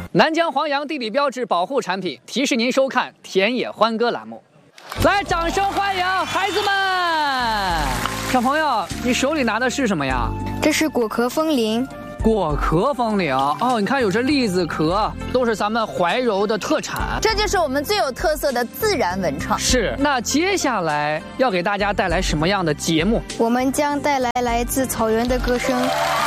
南疆黄杨地理标志保护产品，提示您收看田野欢歌栏目。来，掌声欢迎孩子们！小朋友，你手里拿的是什么呀？ 这是果壳风铃。 果壳风铃哦，你看有这栗子壳，都是咱们怀柔的特产。 这就是我们最有特色的自然文创。 是，那接下来要给大家带来什么样的节目？ 我们将带来来自草原的歌声，